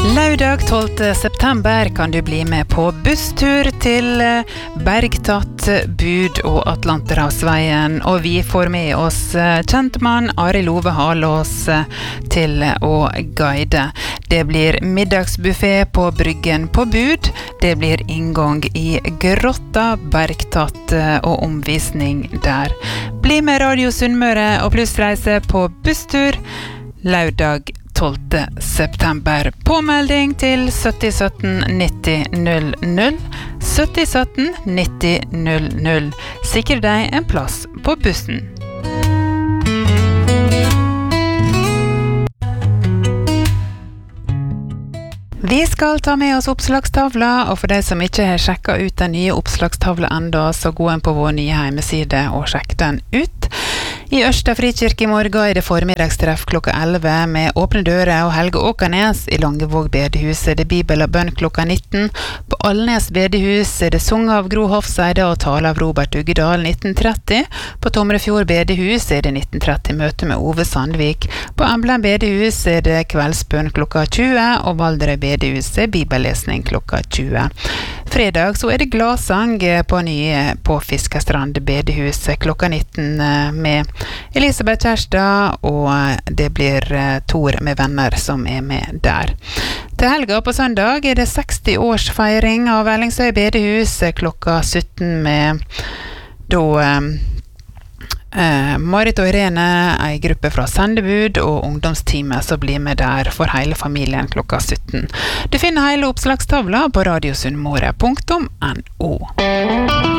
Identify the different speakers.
Speaker 1: Lørdag 12. september kan du bli med på busstur til Bergtatt, Bud og Atlanterhavsveien, og vi får med oss kjentmann Arild Ove Halås til å guide. Det blir middagsbuffet på Bryggen på Bud, det blir inngang i Grotta, Bergtatt og omvisning der. Bli med Radio Sunnmøre og Plussreise på busstur lørdag 12. september. Påmelding til 7017 90 00. 7017 90 00. Sikre deg en plass på bussen. Vi skal ta med oss oppslagstavla, og for de som ikke har sjekket ut den nye oppslagstavla enda, så gå inn på vår nye hjemmeside og sjekk den ut. I Ørsta Frikirke i morgen er det formiddagstreff klokka 11 med åpne dører og Helge Åkernes i Langevåg bedehus er det Bibel og bønn klokka 19. På Alnes bedehus er det sung av Gro Hofseide og tale av Robert Uggedal 1930. På Tomrefjord bedehus er det 1930 møte med Ove Sandvik. På Emblem bedehus er det kveldsbønn klokka 20 og Valderøy bedehus er bibellesning klokka 20. Fredag så er det gladsang på Fiskestrand bedehus klokka 19 med Elisabeth Kjærstad, og det blir Tor med venner som er med der. Til helga på søndag er det 60 års feiring av Ellingsøy bedehus klokka 17 med Marit og Irene, en gruppe fra Sendebud og ungdomsteamet som blir med der for hele familien klokka 17. Du finner hele oppslagstavla på radiosunnmøre.no.